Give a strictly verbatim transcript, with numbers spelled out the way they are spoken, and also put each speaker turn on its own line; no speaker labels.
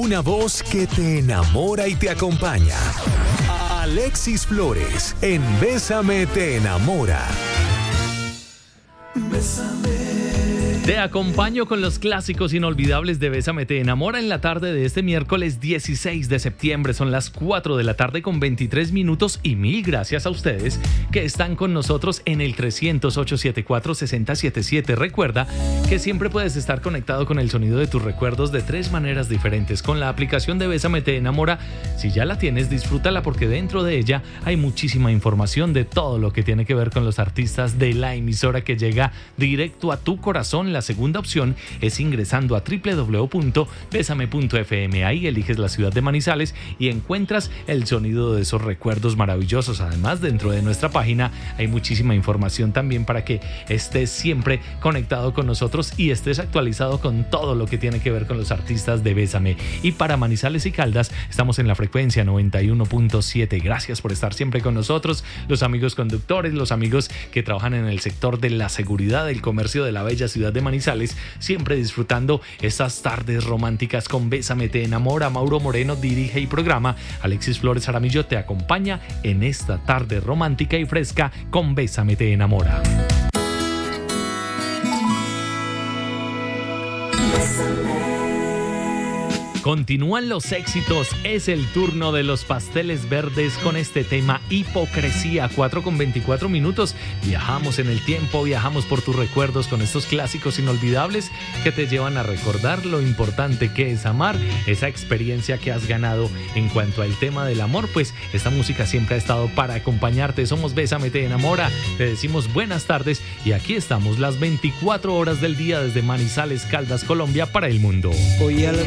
Una voz que te enamora y te acompaña. Alexis Flores, en Bésame te enamora.
Bésame.
Te acompaño con los clásicos inolvidables de Bésame te enamora en la tarde de este miércoles dieciséis de septiembre. Son las cuatro de la tarde con veintitrés minutos y mil gracias a ustedes que están con nosotros en el trescientos ocho setenta y cuatro sesenta setenta y siete. Recuerda que siempre puedes estar conectado con el sonido de tus recuerdos de tres maneras diferentes. Con la aplicación de Bésame te enamora, si ya la tienes, disfrútala porque dentro de ella hay muchísima información de todo lo que tiene que ver con los artistas de la emisora que llega directo a tu corazón. La segunda opción es ingresando a doble u doble u doble u punto bésame punto efe eme. Ahí eliges la ciudad de Manizales y encuentras el sonido de esos recuerdos maravillosos. Además, dentro de nuestra página hay muchísima información también para que estés siempre conectado con nosotros y estés actualizado con todo lo que tiene que ver con los artistas de Bésame. Y para Manizales y Caldas estamos en la frecuencia noventa y uno punto siete. Gracias por estar siempre con nosotros, los amigos conductores, los amigos que trabajan en el sector de la seguridad del comercio de la bella ciudad de Manizales, siempre disfrutando estas tardes románticas con Bésame te enamora. Mauro Moreno dirige y programa. Alexis Flores Aramillo te acompaña en esta tarde romántica y fresca con Bésame te enamora. Continúan los éxitos, es el turno de los Pasteles Verdes con este tema Hipocresía. Cuatro con veinticuatro minutos, viajamos en el tiempo, viajamos por tus recuerdos con estos clásicos inolvidables que te llevan a recordar lo importante que es amar, esa experiencia que has ganado en cuanto al tema del amor. Pues esta música siempre ha estado para acompañarte. Somos Bésame te enamora, te decimos buenas tardes y aquí estamos las veinticuatro horas del día desde Manizales, Caldas, Colombia, para el mundo.
Hoy algo